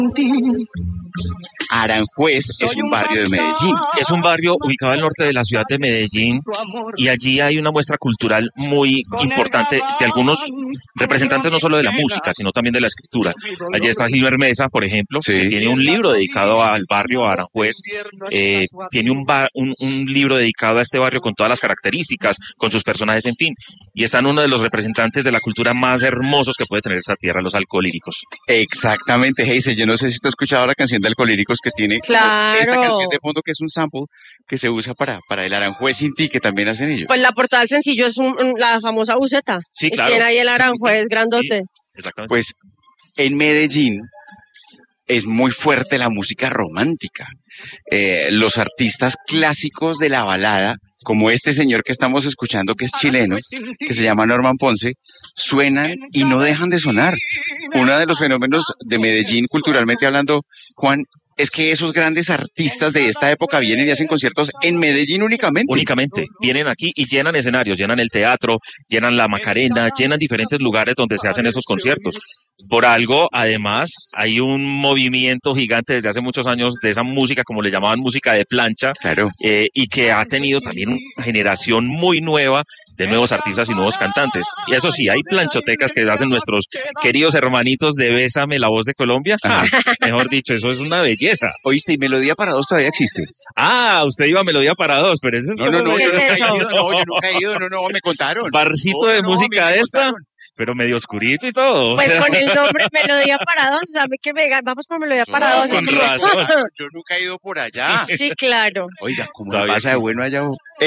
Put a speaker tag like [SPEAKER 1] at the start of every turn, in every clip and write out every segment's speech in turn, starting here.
[SPEAKER 1] Aranjuez es un barrio de Medellín.
[SPEAKER 2] Es un barrio ubicado al norte de la ciudad de Medellín y allí hay una muestra cultural muy importante de algunos representantes no solo de la música, sino también de la escritura. Allí está Gilber Mesa, por ejemplo, que tiene un libro dedicado al barrio Aranjuez, tiene un libro dedicado a este barrio con todas las características, con sus personajes, en fin. Y están uno de los representantes de la cultura más hermosos que puede tener esta tierra, los Alcolíricos.
[SPEAKER 1] Exactamente, Heise. Yo no sé si tú has escuchado la canción de Alcolíricos que tiene esta canción de fondo, que es un sample que se usa para el Aranjuez sin ti, que también hacen ellos.
[SPEAKER 3] Pues la portada del sencillo es la famosa buceta.
[SPEAKER 2] Sí, claro.
[SPEAKER 3] Y tiene ahí el Aranjuez grandote.
[SPEAKER 2] Sí, exactamente.
[SPEAKER 1] Pues en Medellín es muy fuerte la música romántica. Los artistas clásicos de la balada, como este señor que estamos escuchando, que es chileno, que se llama Norman Ponce, suenan y no dejan de sonar. Uno de los fenómenos de Medellín, culturalmente hablando, Juan, es que esos grandes artistas de esta época vienen y hacen conciertos en Medellín únicamente.
[SPEAKER 2] Únicamente. Vienen aquí y llenan escenarios, llenan el teatro, llenan la Macarena, llenan diferentes lugares donde se hacen esos conciertos. Por algo, además, hay un movimiento gigante desde hace muchos años de esa música, como le llamaban música de plancha,
[SPEAKER 1] claro.
[SPEAKER 2] Y que ha tenido también una generación muy nueva de nuevos artistas y nuevos cantantes. Y eso sí, hay planchotecas que hacen nuestros queridos hermanitos de Bésame, la voz de Colombia. Mejor dicho, eso es una belleza.
[SPEAKER 1] Oíste, ¿y Melodía para Dos todavía existe?
[SPEAKER 2] Ah, usted iba a Melodía para Dos, pero eso es
[SPEAKER 1] yo nunca he ido, me contaron.
[SPEAKER 2] Barcito de música de esta, pero medio oscurito y todo.
[SPEAKER 3] Pues con el nombre Melodía para Dos, ¿sabe qué? Vamos por Melodía para Dos.
[SPEAKER 2] Con razón.
[SPEAKER 1] Yo nunca he ido por allá.
[SPEAKER 3] Sí, claro.
[SPEAKER 1] Oiga, ¿cómo pasa de bueno allá?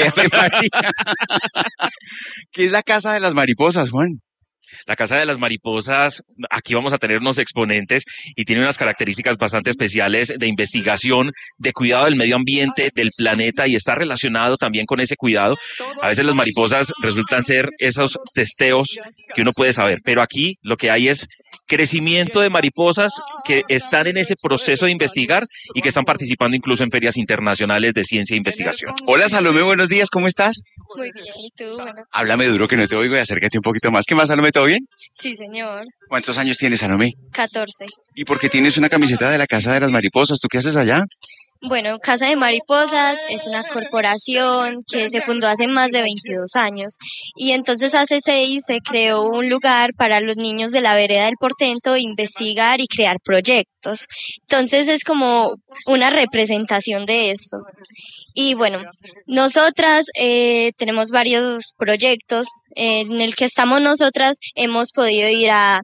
[SPEAKER 1] ¿Qué es la Casa de las Mariposas, Juan?
[SPEAKER 2] La Casa de las Mariposas, aquí vamos a tener unos exponentes y tiene unas características bastante especiales de investigación, de cuidado del medio ambiente, del planeta, y está relacionado también con ese cuidado. A veces las mariposas resultan ser esos testeos que uno puede saber, pero aquí lo que hay es crecimiento de mariposas que están en ese proceso de investigar y que están participando incluso en ferias internacionales de ciencia e investigación.
[SPEAKER 1] Hola Salomé, buenos días, ¿cómo estás?
[SPEAKER 4] Muy bien, ¿y tú? Bueno.
[SPEAKER 1] Háblame duro que no te oigo y acércate un poquito más. ¿Qué más, Salomé? ¿Todo bien?
[SPEAKER 4] Sí, señor.
[SPEAKER 1] ¿Cuántos años tienes, Salomé?
[SPEAKER 4] 14.
[SPEAKER 1] ¿Y por qué tienes una camiseta de la Casa de las Mariposas? ¿Tú qué haces allá?
[SPEAKER 4] Bueno, Casa de Mariposas es una corporación que se fundó hace más de 22 años y entonces hace 6 se creó un lugar para los niños de la vereda del Portento investigar y crear proyectos. Entonces es como una representación de esto. Y bueno, nosotras tenemos varios proyectos en el que estamos nosotras. Hemos podido ir a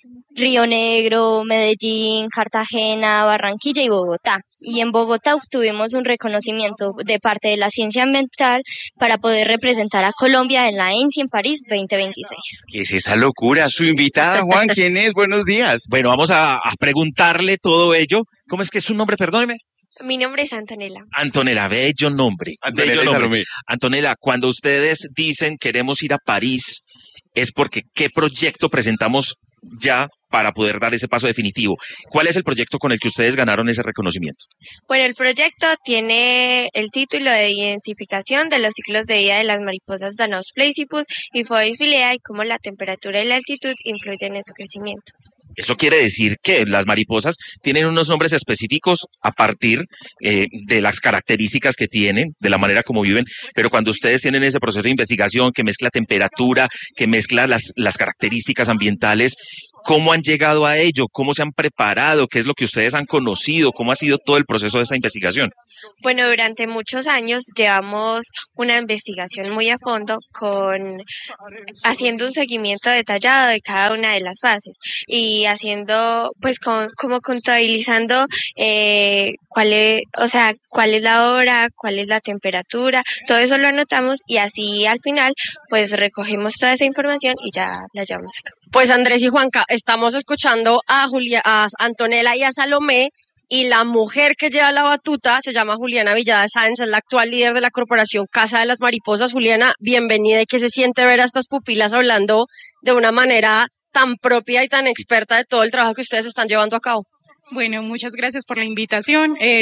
[SPEAKER 4] Río Negro, Medellín, Cartagena, Barranquilla y Bogotá. Y en Bogotá obtuvimos un reconocimiento de parte de la ciencia ambiental para poder representar a Colombia en la ENCI en París 2026.
[SPEAKER 1] ¿Qué es esa locura? Su invitada, Juan, ¿quién es? Buenos días.
[SPEAKER 2] Bueno, vamos a preguntarle todo ello. ¿Cómo es que es su nombre? Perdóneme.
[SPEAKER 4] Mi nombre es Antonella.
[SPEAKER 2] Antonella, bello nombre.
[SPEAKER 1] Antonella
[SPEAKER 2] bello
[SPEAKER 1] nombre.
[SPEAKER 2] Antonella, cuando ustedes dicen queremos ir a París, es porque ¿qué proyecto presentamos ya para poder dar ese paso definitivo? ¿Cuál es el proyecto con el que ustedes ganaron ese reconocimiento?
[SPEAKER 5] Bueno, el proyecto tiene el título de identificación de los ciclos de vida de las mariposas Danaus platypus y Phoebus philea y cómo la temperatura y la altitud influyen en su crecimiento.
[SPEAKER 2] Eso quiere decir que las mariposas tienen unos nombres específicos a partir de las características que tienen, de la manera como viven, pero cuando ustedes tienen ese proceso de investigación que mezcla temperatura, que mezcla las características ambientales, ¿cómo han llegado a ello? ¿Cómo se han preparado? ¿Qué es lo que ustedes han conocido? ¿Cómo ha sido todo el proceso de esta investigación?
[SPEAKER 5] Bueno, durante muchos años llevamos una investigación muy a fondo haciendo un seguimiento detallado de cada una de las fases y haciendo, pues, como contabilizando cuál es la hora, cuál es la temperatura, todo eso lo anotamos y así al final, pues, recogemos toda esa información y ya la llevamos acá.
[SPEAKER 3] Pues Andrés y Juanca, estamos escuchando a Antonella y a Salomé, y la mujer que lleva la batuta se llama Juliana Villada Sáenz, es la actual líder de la corporación Casa de las Mariposas. Juliana, bienvenida, y qué se siente ver a estas pupilas hablando de una manera tan propia y tan experta de todo el trabajo que ustedes están llevando a cabo.
[SPEAKER 6] Bueno, muchas gracias por la invitación.